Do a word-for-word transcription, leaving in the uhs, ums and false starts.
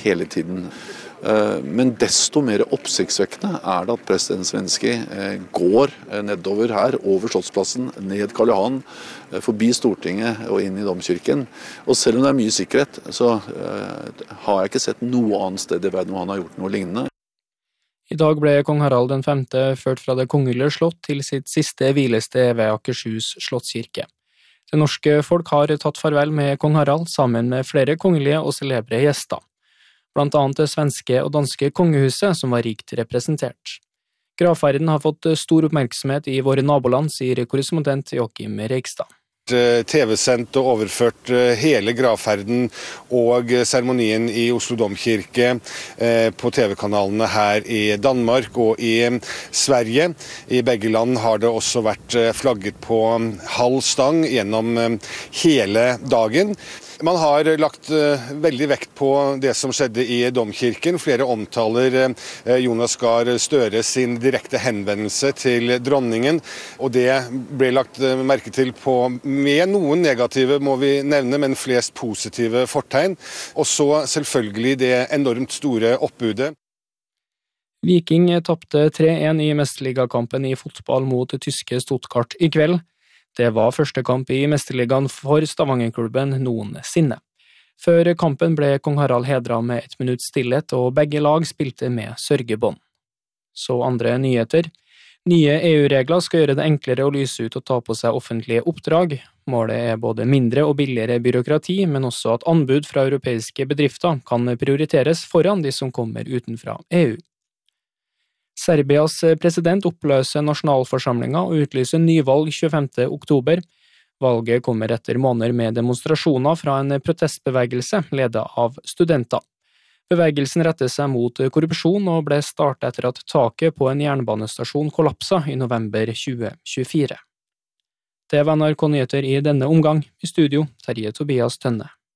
hele tiden. Men desto mer oppsiktsvekkende er det at president Zelenskyj går nedover her, over Slottsplassen, ned Karl Johan, forbi Stortinget og inn i Domkirken. Og selv om det er mye sikkerhet, så har jeg ikke sett noe annet sted i verden hvor han har gjort noe lignende. I dag ble kong Harald den femte ført fra det kongelige slott til sitt siste hvilested ved Akershus slottskirke. Det norske folk har tatt farvel med kong Harald sammen med flere kongelige og celebre gjester. Blant annet det svenske og danske kongehuset som var rikt representert. Gravferden har fått stor oppmerksomhet i våre naboland, sier korrespondent Joachim Reigstad. T V-sendt og overført hele gravferden og seremonien i Oslo Domkirke på T V-kanalene her i Danmark og i Sverige. I begge land har det også vært flagget på halv stang gjennom hele dagen. Man har lagt veldig vekt på det som skjedde i Domkirken. Flere omtaler Jonas Gahr Støre sin direkte henvendelse til dronningen, og det ble lagt merke til på med noen negative, må vi nevne, men flest positive fortegn. Og så selvfølgelig det enormt store oppbudet. Viking tappte tre en i mesterligakampen i fotball mot det tyske Stuttgart i kveld. Det var første kamp i mesterligaen for Stavanger-klubben noensinne. Før kampen ble kong Harald hedret med ett minutts stillhet, og begge lag spilte med sørgebånd. Så andre nyheter. Nye E U-regler skal gjøre det enklere å lyse ut og ta på seg offentlige oppdrag. Målet er både mindre og billigere byråkrati, men også at anbud fra europeiske bedrifter kan prioriteres foran de som kommer utenfra E U. Serbias president oppløser nasjonalforsamlinga og utlyser nyvalg tjuefemte oktober. Valget kommer etter måneder med demonstrasjoner fra en protestbevegelse ledet av studenter. Bevegelsen retter seg mot korrupsjon og ble startet etter at taket på en jernbanestasjon kollapsa i november tjue tjuefire. Det var N R K Nyheter i denne omgang. I studio, Terje Tobias Tønne.